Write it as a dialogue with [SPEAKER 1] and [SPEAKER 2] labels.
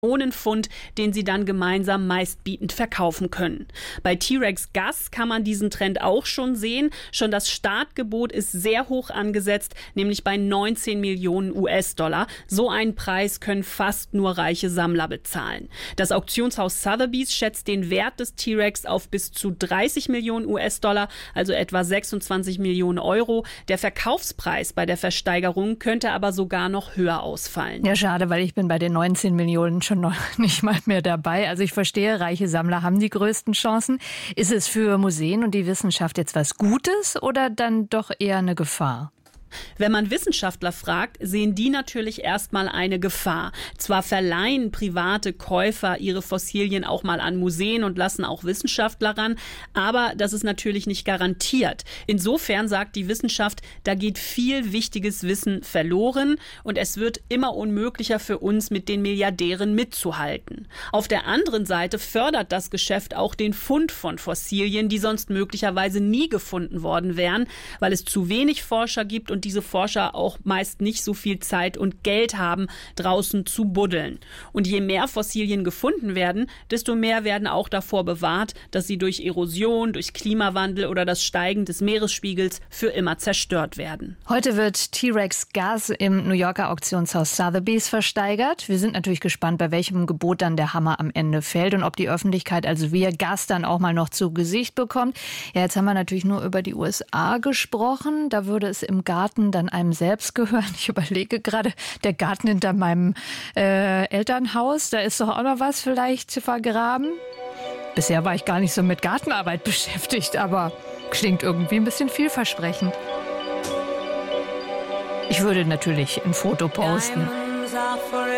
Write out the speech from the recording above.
[SPEAKER 1] Pfund, den sie dann gemeinsam meistbietend verkaufen können. Bei T-Rex Gas kann man diesen Trend auch schon sehen. Schon das Startgebot ist sehr hoch angesetzt, nämlich bei 19 Millionen US-Dollar. So einen Preis können fast nur reiche Sammler bezahlen. Das Auktionshaus Sotheby's schätzt den Wert des T-Rex auf bis zu 30 Millionen US-Dollar, also etwa 26 Millionen Euro. Der Verkaufspreis bei der Versteigerung könnte aber sogar noch höher ausfallen.
[SPEAKER 2] Ja, schade, weil ich bin bei den 19 Millionen schon noch nicht mal mehr dabei. Also ich verstehe, reiche Sammler haben die größten Chancen. Ist es für Museen und die Wissenschaft jetzt was Gutes oder dann doch eher eine Gefahr?
[SPEAKER 1] Wenn man Wissenschaftler fragt, sehen die natürlich erstmal eine Gefahr. Zwar verleihen private Käufer ihre Fossilien auch mal an Museen und lassen auch Wissenschaftler ran, aber das ist natürlich nicht garantiert. Insofern sagt die Wissenschaft, da geht viel wichtiges Wissen verloren und es wird immer unmöglicher für uns, mit den Milliardären mitzuhalten. Auf der anderen Seite fördert das Geschäft auch den Fund von Fossilien, die sonst möglicherweise nie gefunden worden wären, weil es zu wenig Forscher gibt und diese Forscher auch meist nicht so viel Zeit und Geld haben, draußen zu buddeln. Und je mehr Fossilien gefunden werden, desto mehr werden auch davor bewahrt, dass sie durch Erosion, durch Klimawandel oder das Steigen des Meeresspiegels für immer zerstört werden.
[SPEAKER 2] Heute wird T-Rex Gas im New Yorker Auktionshaus Sotheby's versteigert. Wir sind natürlich gespannt, bei welchem Gebot dann der Hammer am Ende fällt und ob die Öffentlichkeit, also wir, Gas dann auch mal noch zu Gesicht bekommt. Ja, jetzt haben wir natürlich nur über die USA gesprochen. Da würde es im Garten dann einem selbst gehören. Ich überlege gerade, der Garten hinter meinem Elternhaus, da ist doch auch noch was vielleicht vergraben. Bisher war ich gar nicht so mit Gartenarbeit beschäftigt, aber klingt irgendwie ein bisschen vielversprechend. Ich würde natürlich ein Foto posten.